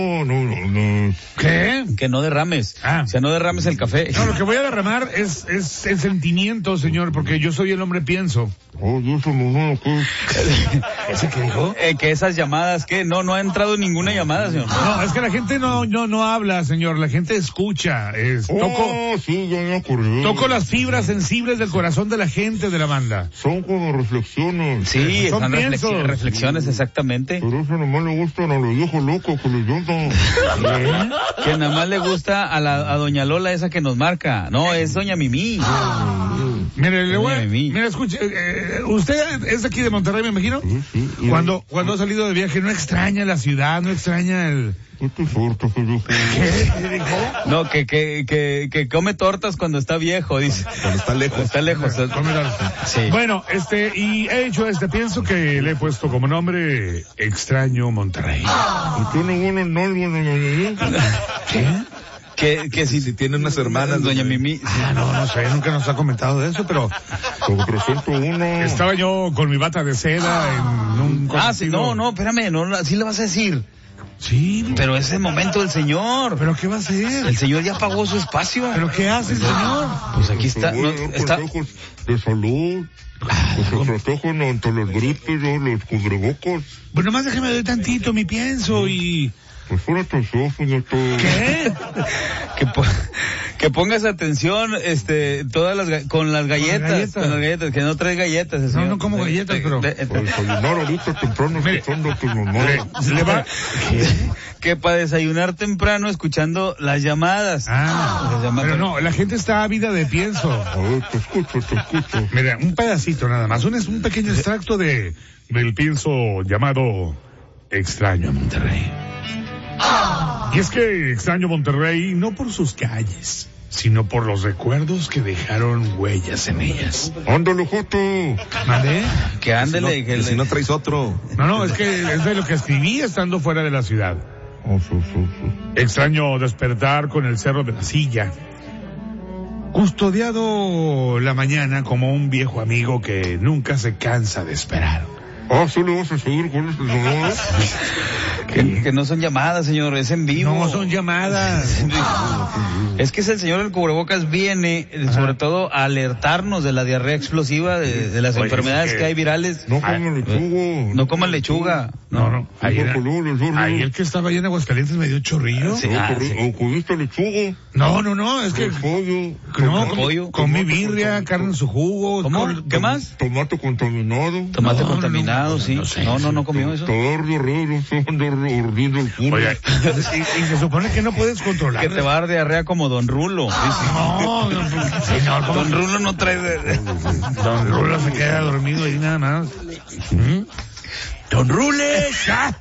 No. ¿Qué? Que no derrames. O sea, no derrames el café. No, lo que voy a derramar es el sentimiento, señor, porque yo soy el hombre pienso. ¿Ese qué dijo? Que esas llamadas, ¿qué? No ha entrado ninguna llamada, señor. No, es que la gente no habla, señor, la gente escucha. Sí, ya me acordé. Toco las fibras sensibles del corazón de la gente de la banda. Son como reflexiones. Sí, son reflexiones, exactamente. Pero eso nomás le gustan a los viejos locos que les llaman. Que nada más le gusta a doña Lola esa que nos marca. No, es doña Mimi. Mire, escuche, usted es de aquí de Monterrey, me imagino. Sí. Cuando ha salido de viaje, ¿no extraña la ciudad, no extraña el...? ¿Qué importa que yo ¿Qué dijo? No, que come tortas cuando está viejo, dice. Cuando está lejos. Está lejos. Sí. Bueno, y he hecho pienso que le he puesto como nombre Extraño Monterrey. ¿Y tiene buenos nombres, ¿Qué? Que si tiene unas hermanas, doña Mimi. Sí. No sé, nunca nos ha comentado de eso, pero... Como presento uno. Estaba yo con mi bata de seda en un... Sí, no, espérame, no, así le vas a decir. Sí. Pero es el momento del señor. ¿Pero qué va a hacer? El señor ya pagó su espacio. ¿Pero qué hace el señor? Pues aquí está. Consejos de salud. Que se protegen ante las gripes, los cubrebocas. Pues nomás déjeme ver tantito mi pienso y... Pues pon atención, puñeto. ¿Qué? Que pongas atención, con las galletas, que no traes galletas. No como galletas, pero... Para desayunar ahorita temprano escuchando tu mamá. ¿Le va? Que para desayunar temprano escuchando las llamadas. Pero no, la gente está ávida de pienso. A ver, te escucho. Mira, un pedacito nada más, un pequeño extracto del pienso llamado Extraño Monterrey. Y es que extraño Monterrey no por sus calles, sino por los recuerdos que dejaron huellas en ellas. ¡Ándale, Joto! ¿Vale? Que ándele. Si no traes otro. No, es que es de lo que escribí estando fuera de la ciudad. Sí. Extraño despertar con el cerro de la silla, custodiado la mañana como un viejo amigo que nunca se cansa de esperar. ¿Sí le vas a seguir con estas llamadas? Que no son llamadas, señor, es en vivo. No son llamadas. Es que el señor del cubrebocas viene, sobre todo, a alertarnos de la diarrea explosiva, de las enfermedades que hay virales. No coman lechuga. No coman lechuga. No. Ahí el que estaba allá en Aguascalientes me dio chorrillo. Sí. ¿O comiste lechuga? No, es que... Pollo. Pollo. Comí birria, carne en su jugo. ¿Qué más? Tomate contaminado. Tomate contaminado, sí. No comió eso. Todo diarrea, ordiendo el culo. Oye, y se supone que no puedes controlar. Que te va a dar diarrea como Don Rulo. No, señor. Don Rulo no trae... Don Rulo se queda dormido ahí nada más. ¡Don Rules!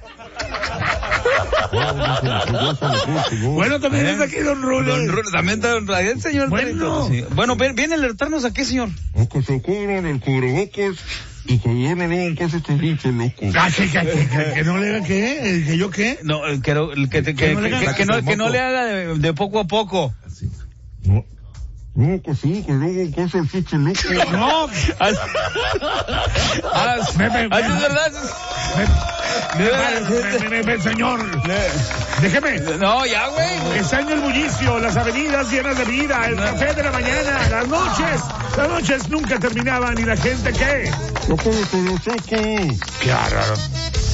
Bueno, también está aquí Don Rules. Don Rules, también está el señor. Bueno, viene a alertarnos a qué, señor. A que se cubran el cubrebocas y que yo no le hagan cosas tan pinches locos. ¿Que no le haga qué? ¿Que yo qué? No, que no le haga de poco a poco. No, que sí, que luego cosas pinches locos. No. Es verdad. Señor. Déjeme. No, ya, güey. Extraño el bullicio, las avenidas llenas de vida, el café de la mañana, las noches nunca terminaban y la gente, ¿qué? ¡Qué raro!